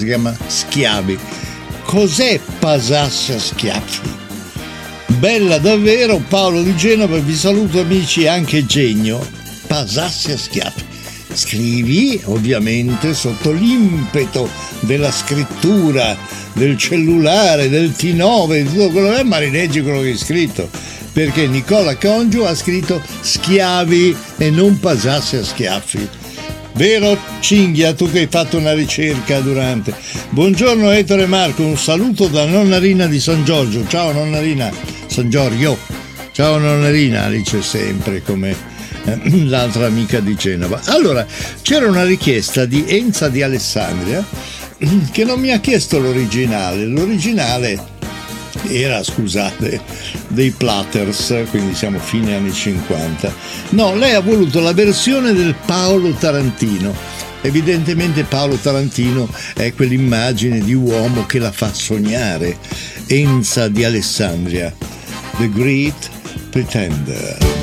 si chiama Schiavi. Cos'è Pasassi a Schiaffi? Bella davvero, Paolo di Genova, vi saluto amici, anche Genio. Pasassi a Schiaffi. Scrivi ovviamente sotto l'impeto della scrittura, del cellulare, del T9, di tutto quello che è, ma rileggi quello che hai scritto, perché Nicola Congiu ha scritto Schiavi e non Pasassi a Schiaffi. Vero Cinghia, tu che hai fatto una ricerca durante. Buongiorno Ettore e Marco, un saluto da nonna Rina di San Giorgio. Ciao nonna Rina, San Giorgio. Ciao nonna Rina, dice sempre come l'altra amica di Genova. Allora, c'era una richiesta di Enza di Alessandria che non mi ha chiesto l'originale era, scusate, dei Platters, quindi siamo fine anni 50. No, lei ha voluto la versione del Paolo Tarantino. Evidentemente Paolo Tarantino è quell'immagine di uomo che la fa sognare. Enza di Alessandria, The Great Pretender.